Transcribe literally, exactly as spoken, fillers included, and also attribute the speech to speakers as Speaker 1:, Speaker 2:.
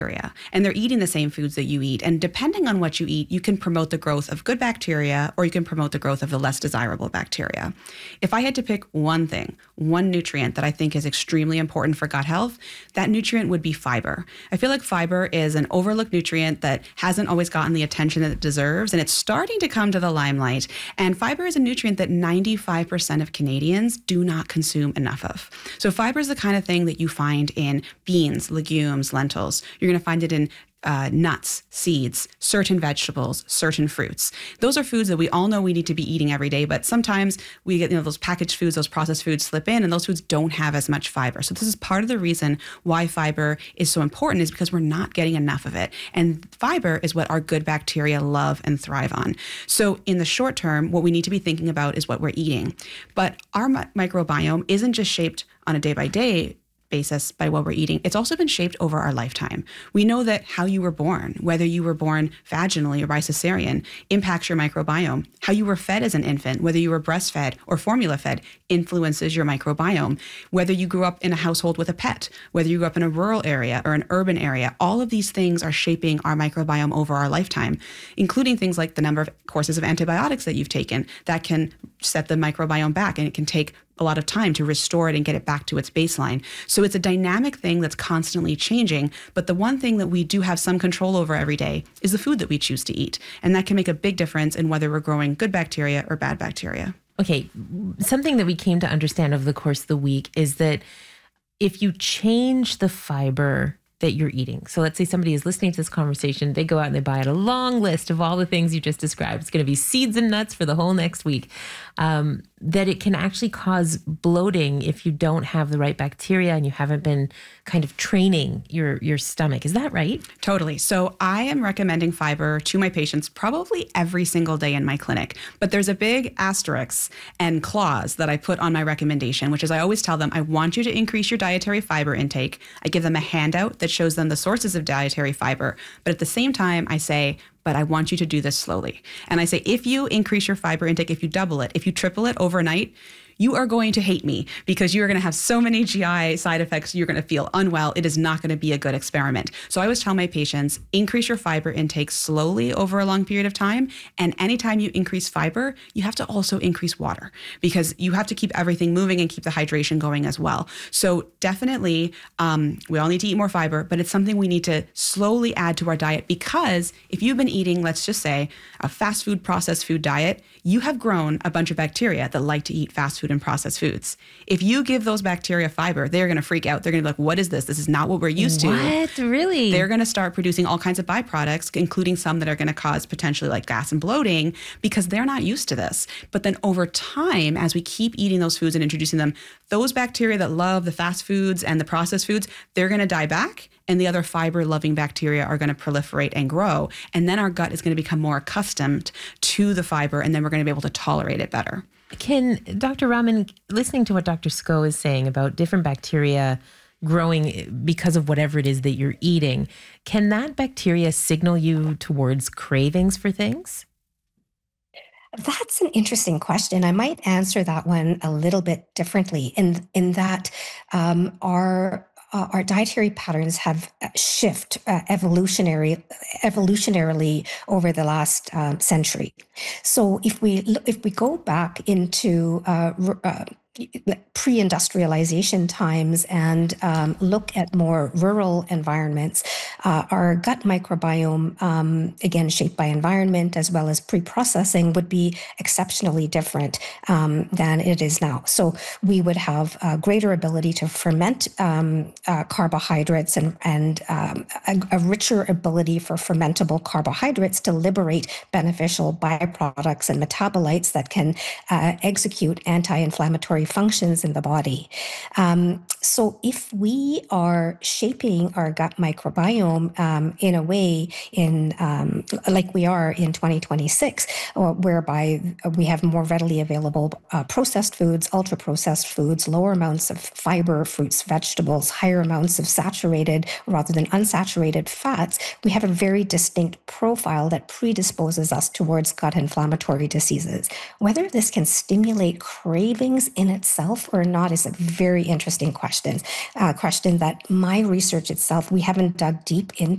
Speaker 1: and they're eating the same foods that you eat. And depending on what you eat, you can promote the growth of good bacteria or you can promote the growth of the less desirable bacteria. If I had to pick one thing, one nutrient that I think is extremely important for gut health, that nutrient would be fiber. I feel like fiber is an overlooked nutrient that hasn't always gotten the attention that it deserves, and it's starting to come to the limelight. And fiber is a nutrient that ninety-five percent of Canadians do not consume enough of. So fiber is the kind of thing that you find in beans, legumes, lentils. You're going to find it in uh, nuts, seeds, certain vegetables, certain fruits. Those are foods that we all know we need to be eating every day, but sometimes we get, you know, those packaged foods, those processed foods slip in, and those foods don't have as much fiber. So this is part of the reason why fiber is so important, is because we're not getting enough of it. And fiber is what our good bacteria love and thrive on. So in the short term, what we need to be thinking about is what we're eating. But our mi- microbiome isn't just shaped on a day-by-day basis by what we're eating. It's also been shaped over our lifetime. We know that how you were born, whether you were born vaginally or by cesarean, impacts your microbiome. How you were fed as an infant, whether you were breastfed or formula fed, influences your microbiome. Whether you grew up in a household with a pet, whether you grew up in a rural area or an urban area, all of these things are shaping our microbiome over our lifetime, including things like the number of courses of antibiotics that you've taken that can set the microbiome back, and it can take a lot of time to restore it and get it back to its baseline. So it's a dynamic thing that's constantly changing. But the one thing that we do have some control over every day is the food that we choose to eat. And that can make a big difference in whether we're growing good bacteria or bad bacteria.
Speaker 2: Okay, something that we came to understand over the course of the week is that if you change the fiber that you're eating. So let's say somebody is listening to this conversation, they go out and they buy out a long list of all the things you just described. It's going to be seeds and nuts for the whole next week. Um, that it can actually cause bloating if you don't have the right bacteria and you haven't been kind of training your, your stomach. Is that right?
Speaker 1: Totally. So I am recommending fiber to my patients probably every single day in my clinic. But there's a big asterisk and clause that I put on my recommendation, which is I always tell them, I want you to increase your dietary fiber intake. I give them a handout that shows them the sources of dietary fiber. But at the same time, I say, but I want you to do this slowly. And I say, if you increase your fiber intake, if you double it, if you triple it overnight, you are going to hate me because you're going to have so many G I side effects. You're going to feel unwell. It is not going to be a good experiment. So I always tell my patients, increase your fiber intake slowly over a long period of time. And anytime you increase fiber, you have to also increase water because you have to keep everything moving and keep the hydration going as well. So definitely, um, we all need to eat more fiber, but it's something we need to slowly add to our diet because if you've been eating, let's just say, a fast food, processed food diet, you have grown a bunch of bacteria that like to eat fast food and processed foods. If you give those bacteria fiber, they're going to freak out. They're going to be like, what is this? This is not what we're used
Speaker 2: what?
Speaker 1: to.
Speaker 2: What? Really?
Speaker 1: They're going to start producing all kinds of byproducts, including some that are going to cause potentially like gas and bloating because they're not used to this. But then over time, as we keep eating those foods and introducing them, those bacteria that love the fast foods and the processed foods, they're going to die back. And the other fiber-loving bacteria are going to proliferate and grow. And then our gut is going to become more accustomed to the fiber, and then we're going to be able to tolerate it better.
Speaker 2: Can Doctor Rahman, listening to what Doctor Sko is saying about different bacteria growing because of whatever it is that you're eating, can that bacteria signal you towards cravings for things?
Speaker 3: That's an interesting question. I might answer that one a little bit differently in, in that um, our Uh, our dietary patterns have shift uh, evolutionary, evolutionarily over the last um, century. So if we if we go back into uh, uh, pre-industrialization times and um, look at more rural environments, uh, our gut microbiome, um, again shaped by environment as well as pre-processing, would be exceptionally different um, than it is now. So we would have a greater ability to ferment um, uh, carbohydrates and, and um, a, a richer ability for fermentable carbohydrates to liberate beneficial byproducts and metabolites that can uh, execute anti-inflammatory functions in the body. Um, so if we are shaping our gut microbiome um, in a way in um, like we are in twenty twenty-six, or whereby we have more readily available uh, processed foods, ultra-processed foods, lower amounts of fiber, fruits, vegetables, higher amounts of saturated rather than unsaturated fats, we have a very distinct profile that predisposes us towards gut inflammatory diseases. Whether this can stimulate cravings in itself or not is a very interesting question. Uh, question that my research itself, we haven't dug deep into